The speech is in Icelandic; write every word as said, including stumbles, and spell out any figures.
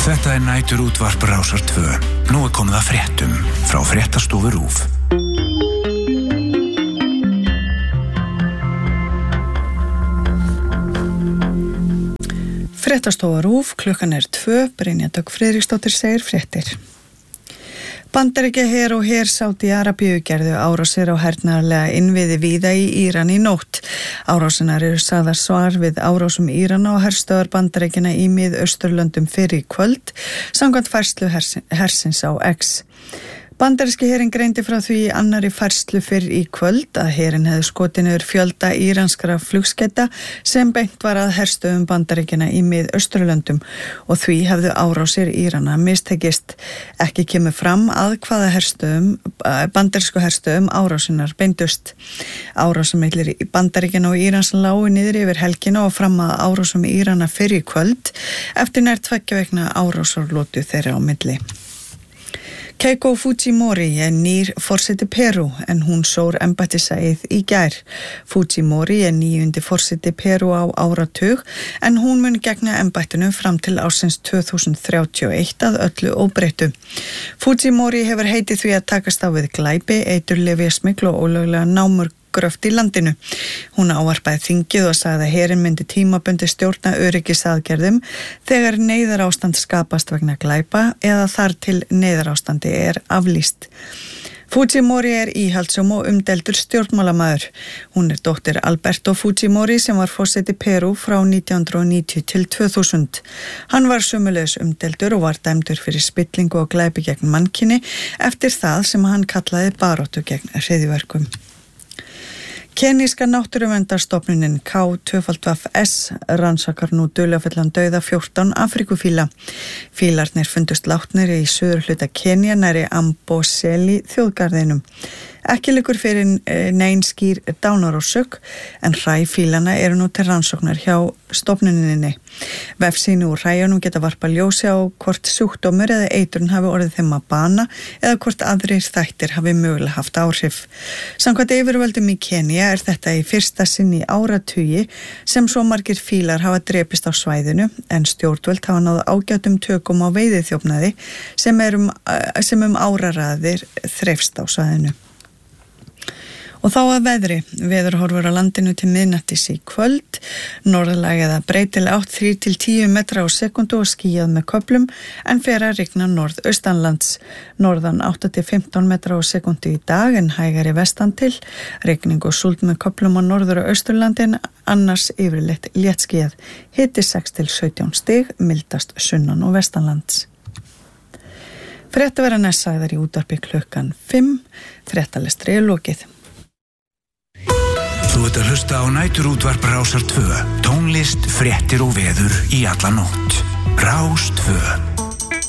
Þetta er næturútvarp Rásar tvö. Nú er komið að fréttum frá fréttastofu RÚV. Fréttastofa RÚV, klukkan er tvö, Brynja Dögg Friðriksdóttir segir fréttir. Bandaríkjaher og her Sádi-Arabíu gerðu árásir á hernaðarlega innviði víða í Íran í nótt. Árásinar eru sagðar svar við árásum Írana og herstöðvar Bandaríkjanna í Mið-Austurlöndum fyrir í kvöld, samkvæmt færslu hersins á X. Bandaríski herinn greindi frá því í annarri færslu fyrr í kvöld að herinn hefði skotið niður fjölda íranskra flugskeyta sem beint var að herstöðum Bandaríkjanna í Mið-Austurlöndum og því hefðu árásir Írana mistekist. Ekki kemur fram að hvaða herstöðum, bandarísku herstöðum árásinar beindust. Árásamillir Bandaríkjanna og Írans lágu niður yfir helgina og fram að árásum Írana fyrr í kvöld eftir nær tveggja vegna árásarlotu þeirra á milli. Keiko Fujimori er nýr forseti Perú en hún sór embættiseið í gær. Fujimori er níundi forseti Perú á áratug en hún mun gegna embættinu fram til ársins tvö þúsund þrjátíu og eitt að öllu óbreyttu. Fujimori hefur heitið því að takast á við glæpi, eiturlyfjasmygl og ólöglega námur gröft í landinu. Hún ávarpaði þingið og sagði að herinn myndi tímabundi stjórna öryggisaðgerðum þegar neyðarástand skapast vegna glæpa eða þar til neyðarástandi er aflýst. Fujimori er íhaldssöm og umdeildur stjórnmálamaður. Hún er dóttir Alberto Fujimori sem var forseti Perú frá nítján hundruð og níutíu til tvö þúsund. Hann var sömuleiðis umdeildur og var dæmdur fyrir spillingu og glæpi gegn mannkyni eftir það sem hann kallaði baráttu gegn hryðjuverkum. Keníska náttúruverndarstofnunin K tvö F S rannsakar nú dularfullan dauða fjórtán Afríkufíla. Fílarnir fundust látnir í suðurhluta Kenía nærri Amboseli þjóðgarðinum. Ekki liggur fyrir nein skýr dánarorsök en hræ fílana eru nú til rannsóknar hjá stofnuninni. Vefsýni úr hræjunum geta varpa ljósi á hvort sjúkdómur eða eitrun hafi orðið þeim að bana eða hvort aðrir þættir hafi mögulega haft áhrif. Samkvæmt yfirvöldum í Kenía er þetta í fyrsta sinn í áratugi sem svo margir fílar hafa drepist á svæðinu en stjórnvöld hafa náð ágætum tökum á veiðiþjófnaði sem, um, sem um áraraðir þreifst á svæðinu. Og þá að veðri, veðurhorfur á landinu til miðnættis í kvöld, norðlæg eða breytileg átt þrír til tíu metra á sekundu og skýjað með köflum en fer að rigna norðaustanlands. Norðan átta til fimmtán metra á sekundu í dag en hægari vestan til, rigning og súld með köflum á norður og austurlandin, annars yfirleitt léttskýjað, hiti sex til sautján stig, mildast sunnan og vestanlands. Fréttavera sagðar í útvarpi klukkan fimm, fréttalestri er lokið. Þú ert að hlusta á næturútvarp Rásar tvö. Tónlist, fréttir og veður í alla nótt. Rás tvö.